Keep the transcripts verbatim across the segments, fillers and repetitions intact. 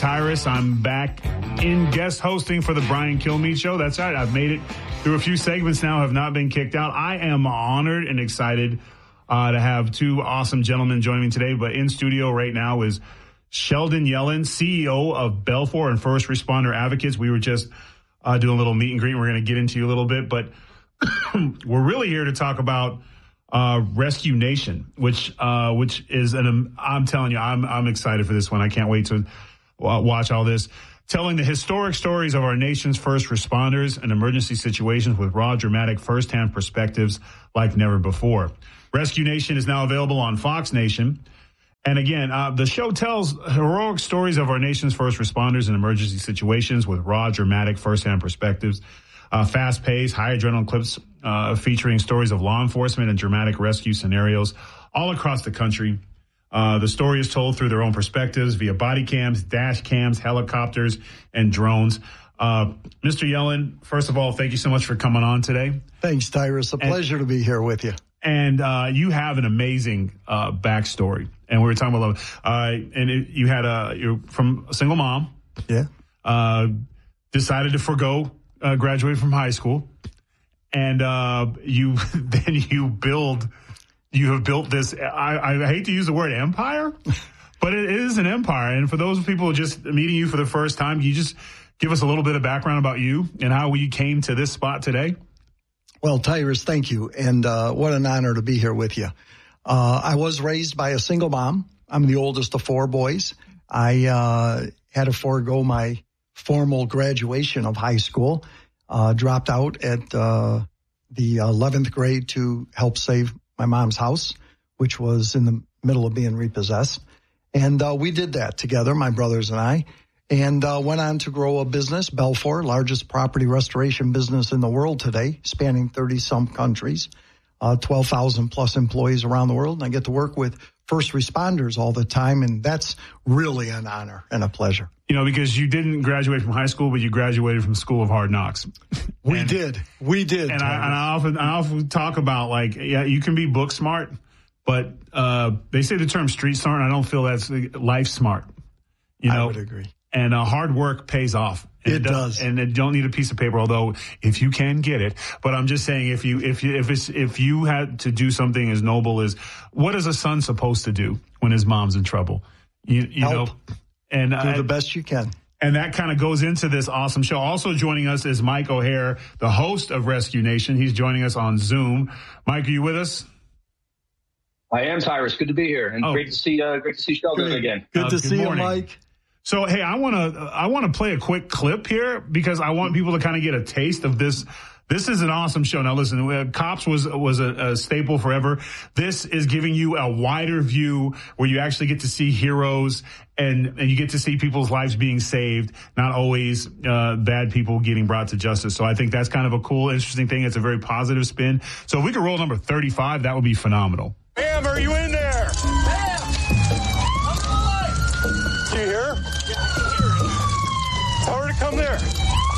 Tyrus. I'm back in guest hosting for the Brian Kilmeade Show. That's right. I've made it through a few segments now, have not been kicked out. I am honored and excited uh, to have two awesome gentlemen joining me today. But in studio right now is Sheldon Yellen, C E O of Belfor and First Responder Advocates. We were just uh, doing a little meet and greet. We're going to get into you a little bit, but we're really here to talk about Uh, Rescue Nation, which uh, which is an um, I'm telling you, I'm I'm excited for this one. I can't wait to uh, watch all this. Telling the historic stories of our nation's first responders and emergency situations with raw, dramatic, firsthand perspectives like never before. Rescue Nation is now available on Fox Nation. And again, uh, the show tells heroic stories of our nation's first responders in emergency situations with raw, dramatic, firsthand perspectives. Uh, fast-paced, high adrenaline clips uh, featuring stories of law enforcement and dramatic rescue scenarios all across the country. Uh, the story is told through their own perspectives via body cams, dash cams, helicopters, and drones. Uh, Mister Yellen, first of all, thank you so much for coming on today. Thanks, Tyrus. A pleasure and, to be here with you. And uh, you have an amazing uh, backstory. And we were talking about love. Uh, and it, you had a, you're from a single mom. Yeah. Uh, decided to forgo Uh, graduated from high school, and uh, you then you build, you have built this. I, I hate to use the word empire, but it is an empire. And for those people just meeting you for the first time, can you just give us a little bit of background about you and how you came to this spot today? Well, Tyrus, thank you, and uh, what an honor to be here with you. Uh, I was raised by a single mom. I'm the oldest of four boys. I uh, had to forego my formal graduation of high school, uh, dropped out at uh, the eleventh grade to help save my mom's house, which was in the middle of being repossessed. And uh, we did that together, my brothers and I, and uh, went on to grow a business, Belfor, largest property restoration business in the world today, spanning thirty-some countries, uh, twelve thousand plus employees around the world. And I get to work with first responders all the time, and that's really an honor and a pleasure. You know, because you didn't graduate from high school, but you graduated from School of Hard Knocks. We and, did. We did. And I, and I often I often talk about, like, yeah, you can be book smart, but uh, they say the term street smart, and I don't feel that's life smart. You know? I would agree. And uh, hard work pays off. And it, it does. And you don't need a piece of paper, although if you can get it. But I'm just saying, if you if you if it's if you had to do something as noble as, what is a son supposed to do when his mom's in trouble? You you Help. know. And do uh, the best you can. And that kind of goes into this awesome show. Also joining us is Mike O'Hare, the host of Rescue Nation. He's joining us on Zoom. Mike, are you with us? I am, Tyrus. Good to be here, and oh. great to see uh, great to see Sheldon good. again. Good uh, to good see morning. you, Mike. So, hey, I want to I want to play a quick clip here because I want people to kind of get a taste of this. This is an awesome show. Now, listen, uh, Cops was was a, a staple forever. This is giving you a wider view where you actually get to see heroes and, and you get to see people's lives being saved, not always uh, bad people getting brought to justice. So I think that's kind of a cool, interesting thing. It's a very positive spin. So if we could roll number thirty-five, that would be phenomenal. Ma'am, are you in there? Ma'am! Come on! Do you hear? Yeah, I can hear it. Tell her to come there.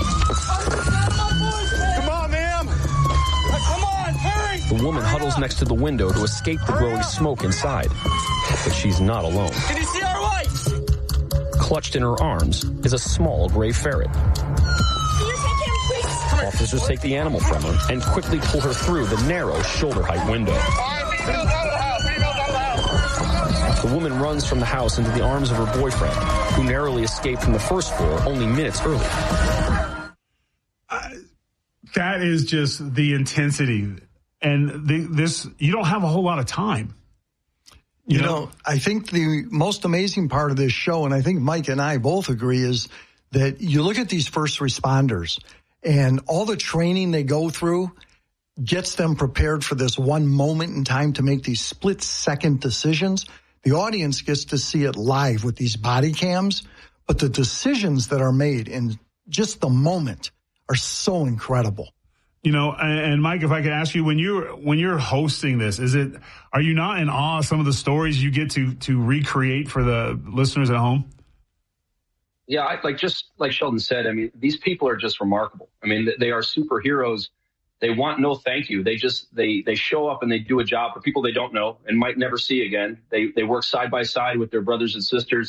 Come on, ma'am. Come on, hurry! The woman huddles next to the window to escape the growing smoke inside. But she's not alone. Can you see our lights? Clutched in her arms is a small gray ferret. Can you take him, please? Officers take the animal from her and quickly pull her through the narrow shoulder-height window. All right, females out of the house. Females out of the house. The woman runs from the house into the arms of her boyfriend, who narrowly escaped from the first floor only minutes earlier. Uh, that is just the intensity. And the, this, you don't have a whole lot of time. You, you know, know, I think the most amazing part of this show, and I think Mike and I both agree, is that you look at these first responders and all the training they go through gets them prepared for this one moment in time to make these split-second decisions. The audience gets to see it live with these body cams, but the decisions that are made in just the moment are so incredible. You know, and, and Mike, if I could ask you, when you're when you're hosting this, is it are you not in awe of some of the stories you get to to recreate for the listeners at home? Yeah, I, like just like Sheldon said, I mean, these people are just remarkable. I mean, they are superheroes. They want no thank you. They just they they show up and they do a job for people they don't know and might never see again. They they work side by side with their brothers and sisters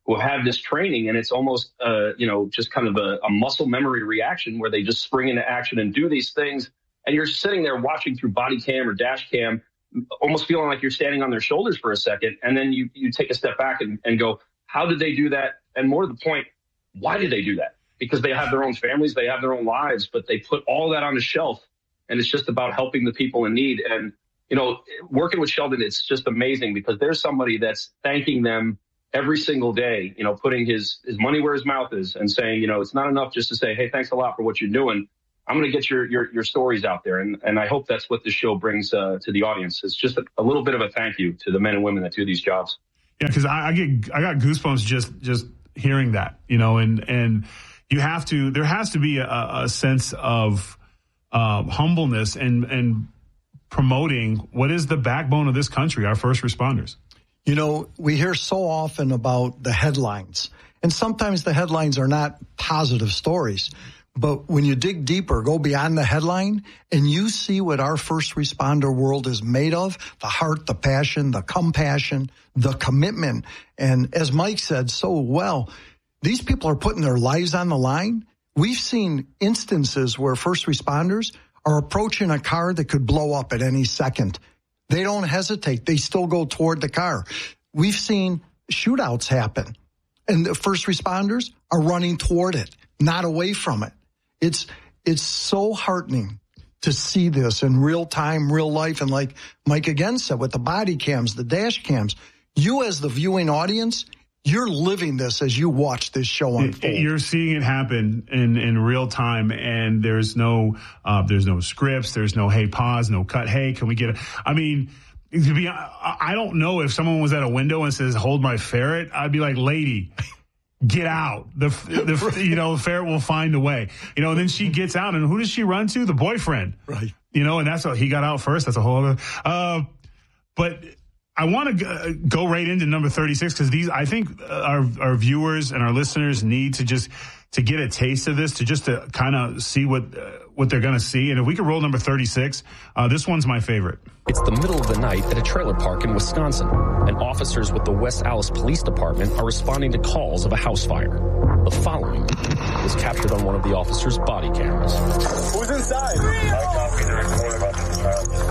who have this training, and it's almost, uh, you know, just kind of a, a muscle memory reaction where they just spring into action and do these things. And you're sitting there watching through body cam or dash cam, almost feeling like you're standing on their shoulders for a second. And then you, you take a step back and, and go, how did they do that? And more to the point, why did they do that? Because they have their own families, they have their own lives, but they put all that on the shelf. And it's just about helping the people in need. And, you know, working with Sheldon, it's just amazing because there's somebody that's thanking them every single day, you know, putting his, his money where his mouth is and saying, you know, it's not enough just to say, hey, thanks a lot for what you're doing. I'm going to get your, your, your stories out there. And, and I hope that's what the show brings uh, to the audience. It's just a, a little bit of a thank you to the men and women that do these jobs. Yeah, because I, I get I got goosebumps just just hearing that, you know, and and you have to there has to be a, a sense of uh, humbleness and and promoting what is the backbone of this country, our first responders. You know, we hear so often about the headlines, and sometimes the headlines are not positive stories. But when you dig deeper, go beyond the headline, and you see what our first responder world is made of, the heart, the passion, the compassion, the commitment. And as Mike said so well, these people are putting their lives on the line. We've seen instances where first responders are approaching a car that could blow up at any second. They don't hesitate. They still go toward the car. We've seen shootouts happen, and the first responders are running toward it, not away from it. It's it's so heartening to see this in real time, real life. And like Mike again said, with the body cams, the dash cams, you as the viewing audience, you're living this as you watch this show unfold. You're seeing it happen in, in real time, and there's no uh, there's no scripts, there's no hey pause, no cut. Hey, can we get it? I mean, to be, I don't know if someone was at a window and says hold my ferret, I'd be like, lady, get out. The the you know the ferret will find a way. You know, and then she gets out, and who does she run to? The boyfriend, right? You know, and that's how he got out first. That's a whole other. Uh, but. I want to go right into number thirty-six because these, I think our, our viewers and our listeners need to just to get a taste of this, to just to kind of see what uh, what they're going to see. And if we could roll number thirty-six, uh, this one's my favorite. It's the middle of the night at a trailer park in Wisconsin, and officers with the West Allis Police Department are responding to calls of a house fire. The following was captured on one of the officers' body cameras. Who's inside? I copy the report about the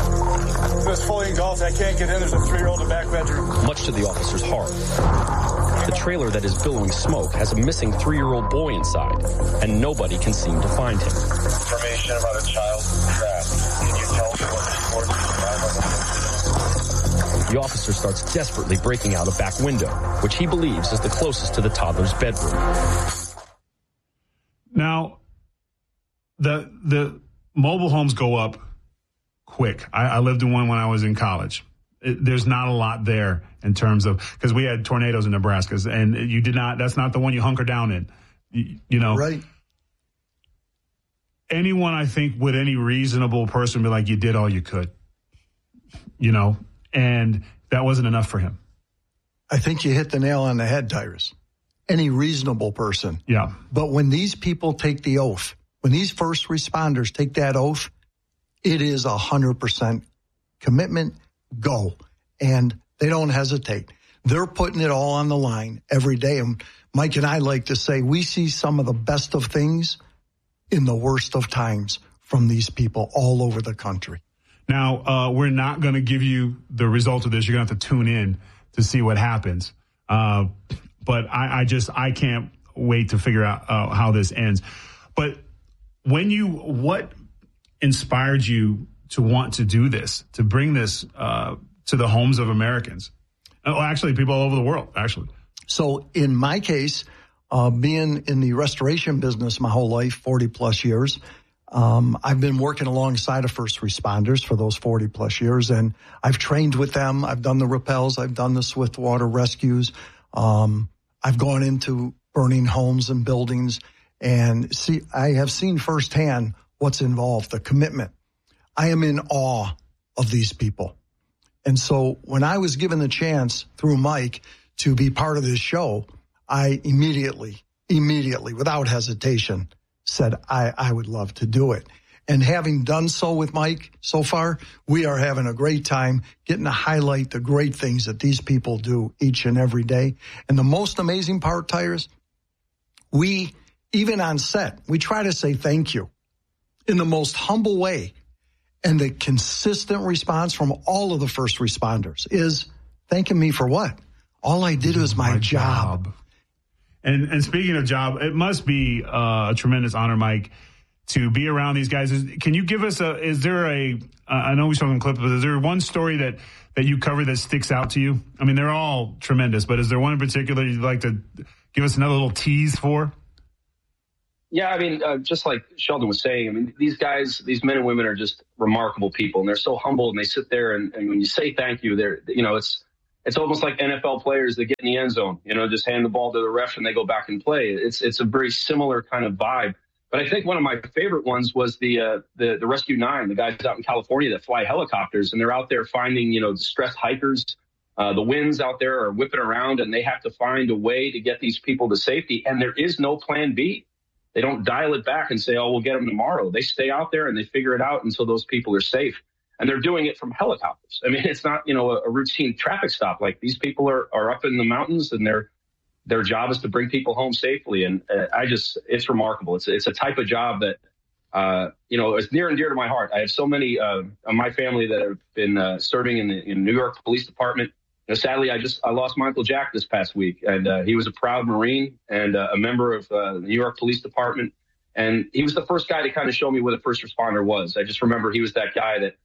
child. It's fully engulfed. I can't get in. There's a three-year-old in the back bedroom. Much to the officer's horror, the trailer that is billowing smoke has a missing three-year-old boy inside, and nobody can seem to find him. Information about a child trapped. Can you tell me what reports you have on the The officer starts desperately breaking out a back window, which he believes is the closest to the toddler's bedroom. Now, the the mobile homes go up quick. I, I lived in one when I was in college. It, there's not a lot there in terms of, because we had tornadoes in Nebraska, and you did not, that's not the one you hunker down in, you, you know. Right. Anyone, I think, with any reasonable person be like, you did all you could, you know, and that wasn't enough for him. I think you hit the nail on the head, Tyrus. Any reasonable person. Yeah. But when these people take the oath, when these first responders take that oath, it is a hundred percent commitment, go. And they don't hesitate. They're putting it all on the line every day. And Mike and I like to say, we see some of the best of things in the worst of times from these people all over the country. Now, uh, we're not going to give you the result of this. You're going to have to tune in to see what happens. Uh, but I, I just, I can't wait to figure out uh, how this ends. But when you, what inspired you to want to do this, to bring this uh, to the homes of Americans? Oh, actually, people all over the world, actually. So in my case, uh, being in the restoration business my whole life, forty plus years, um, I've been working alongside of first responders for those forty plus years, and I've trained with them. I've done the rappels. I've done the swift water rescues. Um, I've gone into burning homes and buildings, and see, I have seen firsthand what's involved, the commitment. I am in awe of these people. And so when I was given the chance through Mike to be part of this show, I immediately, immediately, without hesitation, said I, I would love to do it. And having done so with Mike so far, we are having a great time getting to highlight the great things that these people do each and every day. And the most amazing part, Tyrus, we, even on set, we try to say thank you in the most humble way. And the consistent response from all of the first responders is thanking me for what? All I did was my, my job. job. And and speaking of job, it must be uh, a tremendous honor, Mike, to be around these guys. Is, can you give us a, is there a, uh, I know we saw in clips, but is there one story that, that you cover that sticks out to you? I mean, they're all tremendous, but is there one in particular you'd like to give us another little tease for? Yeah, I mean, uh, just like Sheldon was saying, I mean, these guys, these men and women are just remarkable people, and they're so humble, and they sit there, and, and when you say thank you, they're, you know, it's it's almost like N F L players that get in the end zone, you know, just hand the ball to the ref and they go back and play. It's it's a very similar kind of vibe. But I think one of my favorite ones was the uh, the the Rescue Nine, the guys out in California that fly helicopters, and they're out there finding, you know, distressed hikers. Uh, the winds out there are whipping around, and they have to find a way to get these people to safety, and there is no plan B. They don't dial it back and say, oh, we'll get them tomorrow. They stay out there and they figure it out until those people are safe. And they're doing it from helicopters. I mean, it's not, you know, a, a routine traffic stop. Like, these people are, are up in the mountains, and their their job is to bring people home safely. And uh, I just, it's remarkable. It's it's a type of job that, uh, you know, is near and dear to my heart. I have so many uh, of my family that have been uh, serving in the in New York Police Department. You know, sadly, I just I lost my Uncle Jack this past week, and uh, he was a proud Marine and uh, a member of uh, the New York Police Department. And he was the first guy to kind of show me what a first responder was. I just remember he was that guy that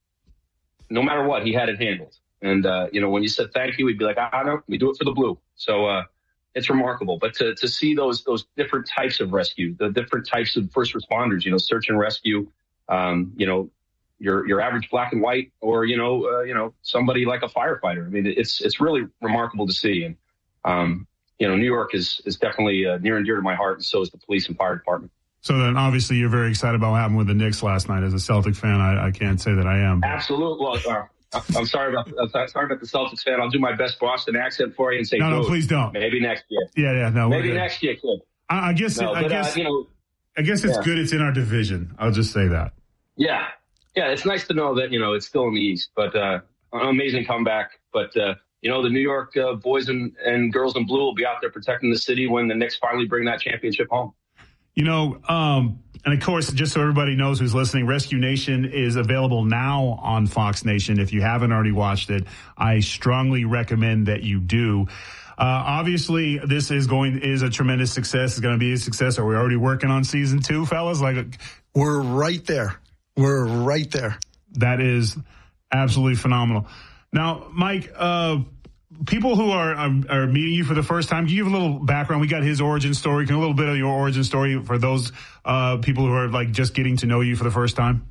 no matter what, he had it handled. And, uh, you know, when you said thank you, he'd be like, I know, we do it for the blue. So uh, it's remarkable. But to, to see those those different types of rescue, the different types of first responders, you know, search and rescue, um, you know, your your average black and white, or, you know, uh, you know, somebody like a firefighter. I mean, it's it's really remarkable to see. And, um, you know, New York is, is definitely uh, near and dear to my heart, and so is the police and fire department. So then, obviously, you're very excited about what happened with the Knicks last night. As a Celtic fan, I, I can't say that I am. But. Absolutely. Well, uh, I'm sorry about I'm sorry about the Celtics fan. I'll do my best Boston accent for you and say, no, no, please don't. Maybe next year. Yeah, yeah, no. Maybe next year, kid. I, I guess. No, it, I but, guess. Uh, you know. I guess it's yeah. good. It's in our division. I'll just say that. Yeah, yeah. It's nice to know that, you know, it's still in the East, but uh, an amazing comeback. But uh, you know, the New York uh, boys and, and girls in blue will be out there protecting the city when the Knicks finally bring that championship home. You know, um, and of course, just so everybody knows who's listening, Rescue Nation is available now on Fox Nation. If you haven't already watched it, I strongly recommend that you do. Uh, obviously, this is going is a tremendous success. It's going to be a success. Are we already working on season two, fellas? Like, we're right there. We're right there. That is absolutely phenomenal. Now, Mike, uh, people who are, are are meeting you for the first time, can you give a little background? We got his origin story. Can a little bit of your origin story for those uh, people who are like just getting to know you for the first time?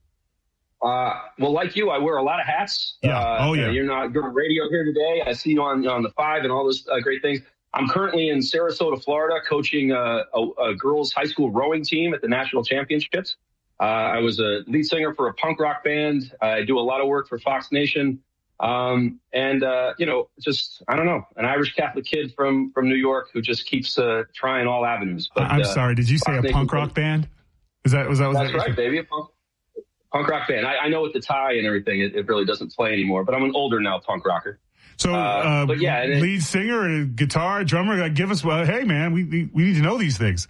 Uh, well, like you, I wear a lot of hats. Yeah. Uh, oh, yeah. You're not good on radio here today. I see you on on the Five and all those uh, great things. I'm currently in Sarasota, Florida, coaching uh, a, a girls' high school rowing team at the national championships. Uh, I was a lead singer for a punk rock band. I do a lot of work for Fox Nation. Um, and, uh, you know, just, I don't know, an Irish Catholic kid from, from New York who just keeps, uh, trying all avenues. But, I'm uh, sorry. Did you say a punk rock band? Is that, was that, was That's that, right, baby. A punk, punk rock band. I, I know with the tie and everything, it, it really doesn't play anymore, but I'm an older now punk rocker. So, uh, uh but yeah, lead singer and guitar, drummer, like, give us, well, hey man, we, we, we need to know these things.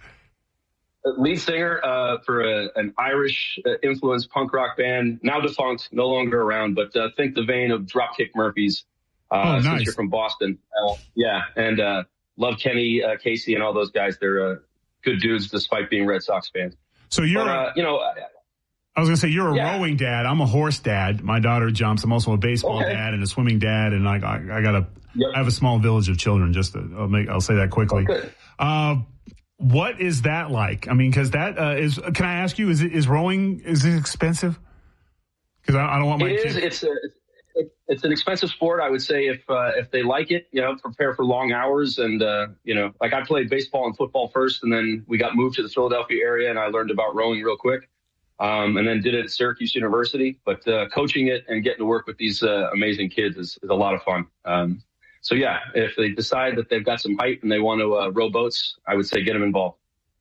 Lead singer uh, for a, an Irish uh, influenced punk rock band, now defunct, no longer around, but uh, think the vein of Dropkick Murphys. Uh, oh, nice. Since you're from Boston. Uh, yeah. And uh, love Kenny, uh, Casey, and all those guys. They're uh, good dudes despite being Red Sox fans. So you're, but, uh, you know, uh, I was going to say, you're a yeah. rowing dad. I'm a horse dad. My daughter jumps. I'm also a baseball okay. dad and a swimming dad. And I, I, I got a, yep. I have a small village of children. Just to, I'll make, I'll say that quickly. Okay. Uh, What is that like? I mean, because that uh, is. Can I ask you? Is it is rowing? Is it expensive? Because I, I don't want my. It kids. is. It's a, it's, it's an expensive sport. I would say if uh, if they like it, you know, prepare for long hours and uh, you know, like I played baseball and football first, and then we got moved to the Philadelphia area, and I learned about rowing real quick, um, and then did it at Syracuse University. But uh, coaching it and getting to work with these uh, amazing kids is, is a lot of fun. Um, So, yeah, if they decide that they've got some height and they want to uh, row boats, I would say get them involved.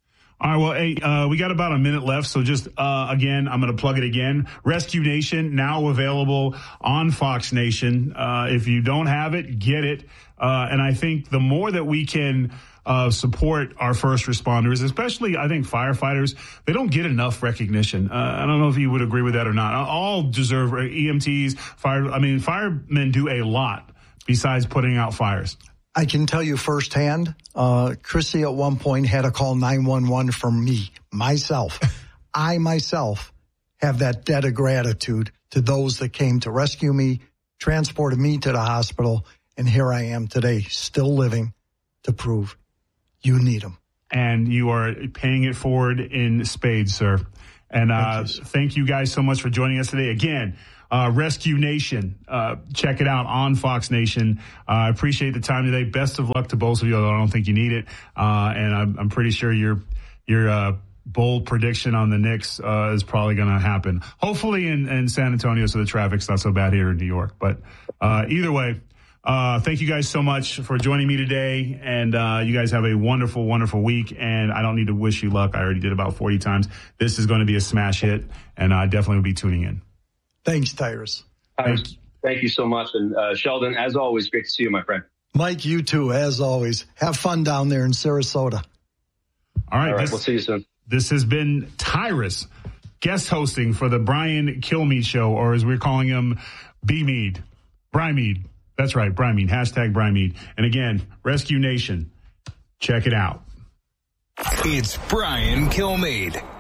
All right, well, hey, uh, we got about a minute left, so just, uh, again, I'm going to plug it again. Rescue Nation, now available on Fox Nation. Uh, if you don't have it, get it. Uh, and I think the more that we can uh, support our first responders, especially, I think, firefighters, they don't get enough recognition. Uh, I don't know if you would agree with that or not. All deserve E M Ts, fire. I mean, firemen do a lot besides putting out fires. I can tell you firsthand, uh, Chrissy at one point had to call nine one one from me, myself. I myself have that debt of gratitude to those that came to rescue me, transported me to the hospital, and here I am today, still living to prove you need them. And you are paying it forward in spades, sir. And uh, thank, you, thank you guys so much for joining us today. Again, Uh, Rescue Nation, uh, check it out on Fox Nation. I uh, appreciate the time today. Best of luck to both of you, although I don't think you need it. Uh, and I'm, I'm pretty sure your your uh, bold prediction on the Knicks uh, is probably going to happen. Hopefully in, in San Antonio, so the traffic's not so bad here in New York. But uh, either way, uh, thank you guys so much for joining me today. And uh, you guys have a wonderful, wonderful week. And I don't need to wish you luck. I already did about forty times. This is going to be a smash hit, and I definitely will be tuning in. Thanks, Tyrus. Thank you. Thank you so much. And uh, Sheldon, as always, great to see you, my friend. Mike, you too, as always. Have fun down there in Sarasota. All right. All right. This, we'll see you soon. This has been Tyrus, guest hosting for the Brian Kilmeade Show, or as we're calling him, B-Mead. Brymead. That's right, Brymead. Hashtag Brymead. And again, Rescue Nation, check it out. It's Brian Kilmeade.